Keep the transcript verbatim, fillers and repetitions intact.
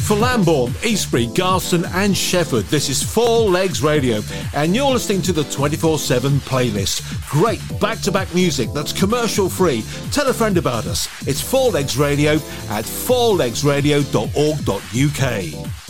For Lambourne, Eastbury, Garston and Shefford, this is Four Legs Radio, and you're listening to the twenty-four seven playlist. Great back-to-back music that's commercial-free. Tell a friend about us. It's Four Legs Radio at four legs radio dot org dot uk.